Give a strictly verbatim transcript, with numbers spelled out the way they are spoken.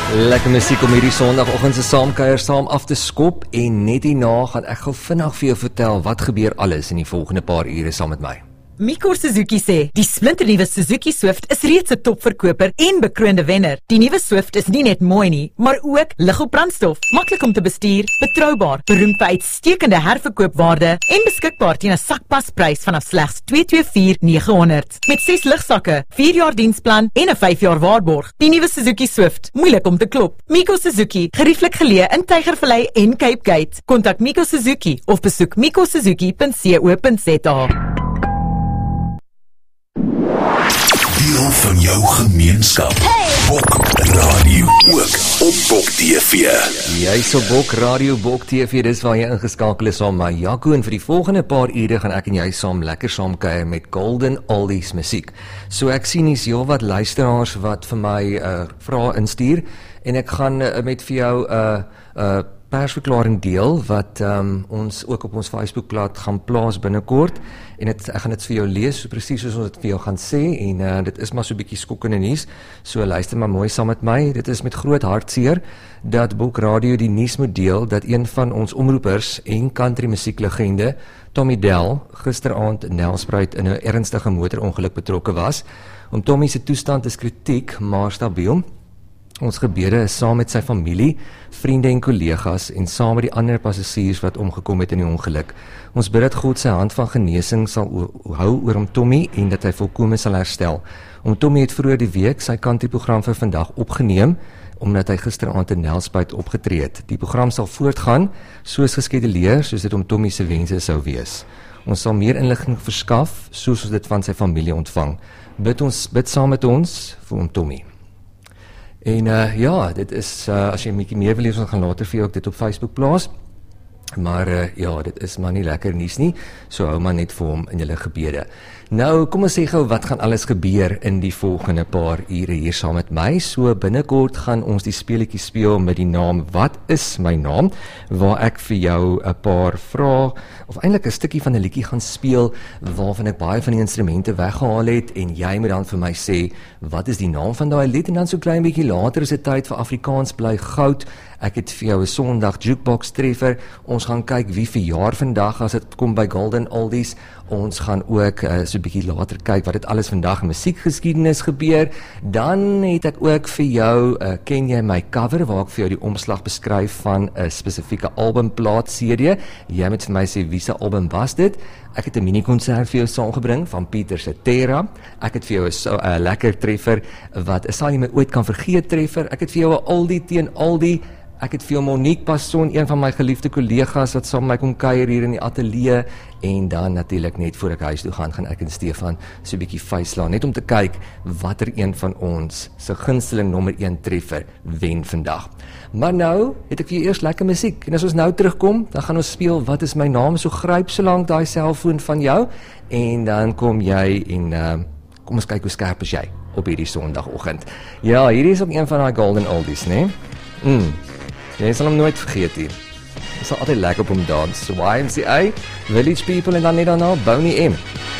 Lekker musiek om hierdie sondagoggend se saamkuier saam af te skop en net hierna gaan ek gou vinnig vir jou vertel wat gebeur alles in die volgende paar ure saam met my. Mikor Suzuki sê, die splinternuwe Suzuki Swift is reeds 'n topverkoper en bekroonde wenner. Die nuwe Swift is nie net mooi nie, maar ook lig op brandstof, maklik om te bestuur, betroubaar, beroemd vir uitstekende herverkoopwaarde en beskikbaar teen 'n sakpasprys vanaf slegs twee twee vier nege honderd. Met ses ligsakke, vier jaar diensplan en 'n vyf jaar waarborg. Die nuwe Suzuki Swift, moeilik om te klop. Mikor Suzuki, gerieflik geleë in Tygervallei en Cape Gate. Kontak Mikor Suzuki of besoek mikor suzuki punt co punt za. Deel van jou gemeenskap. Hey! Bok Radio ook op Bok T V. Jy's op Bok Radio, Bok T V, dis waar jy ingeskakel is saam met Jaco en vir die volgende paar ure gaan ek en jy saam lekker saam kuier met Golden Oldies musiek. So ek sien hier's heelwat luisteraars wat vir my uh, vrae instuur en ek gaan uh, met vir jou 'n uh, uh, persverklaring deel wat um, ons ook op ons Facebookblad gaan plaas binnekort en het, ek gaan dit vir jou lees so presies soos ons dit vir jou gaan sê en uh, dit is maar so 'n bietjie skokkende nuus, so luister maar mooi saam met my. Dit is met groot hartseer dat Bok Radio die nuus moet deel dat een van ons omroepers en country musieklegende Tommy Dell gisteraand in Nelspruit in 'n ernstige motorongeluk betrokke was. Om Tommy se toestand is kritiek maar stabiel. Ons gebede is saam met sy familie, vriende en kollegas en saam met die ander passasiers wat omgekom het in die ongeluk. Ons bid dat God sy hand van genesing sal hou oor om Tommy en dat hy volkome sal herstel. Om Tommy het vroeër die week sy countryprogram vir vandag opgeneem, omdat hy gisteraand in Nelspruit opgetree het. Die program sal voortgaan, soos geskeduleer, soos dit om Tommy se wense sou wees. Ons sal meer inligting verskaf, soos ons dit van sy familie ontvang. Bid ons, bid saam met ons vir om Tommy. En uh, ja, dit is, uh, as jy 'n bietjie meer wil lees, ons gaan later vir jou ook dit op Facebook plaas. Maar uh, ja, dit is maar nie lekker nuus nie, so hou maar net vir hom in julle gebede. Nou, kom ons sê gou wat gaan alles gebeur in die volgende paar ure hier saam met my. So binnekort gaan ons die speletjie speel met die naam Wat is my naam, waar ek vir jou 'n paar vrae of eintlik 'n stukkie van 'n liedjie gaan speel waarvan ek baie van die instrumente weggehaal het en jy moet dan vir my sê wat is die naam van daai lied en dan so klein bietjie later is dit tyd vir Afrikaans bly goud. Ek het vir jou 'n Sondag jukebox treffer. Ons gaan kyk wie verjaar vandag as dit kom by Golden Oldies. Ons gaan ook uh, so 'n bietjie later kyk wat dit alles vandag in musiekgeskiedenis gebeur. Dan het ek ook vir jou uh, ken jy my cover waar ek vir jou die omslag beskryf van 'n spesifieke albumplaat C D. Jy moet vir my sê wie se album was dit. Ek het 'n mini-konsert vir jou saamgebring van Pieter se Terra. Ek het vir jou 'n so, uh, lekker treffer wat is sal jy my ooit kan vergeet treffer. Ek het vir jou 'n oldie teen oldie. Ek het vir jou Monique Passon, een van my geliefde kollegas wat saam met my kom kuier hier in die ateljee en dan natuurlik net voor ek huis toe gaan, gaan ek en Stefan so 'n bietjie vuislaan, net om te kyk watter een van ons se gunsteling nommer een treffer wen vandag. Maar nou het ek vir jou eers lekker musiek en as ons nou terugkom, dan gaan ons speel Wat is my naam, so gryp so lank daai selfoon van jou en dan kom jy en uh, kom ons kyk hoe skerp is jy op hierdie Sondagoggend. Ja, hierdie is ook een van daai Golden Oldies, né? Nee? Mm. Jy sal hom nooit vergeet hier. Dit sal altyd lekker op hom dans. So Y M C A, Village People en dan net daarna Boney M.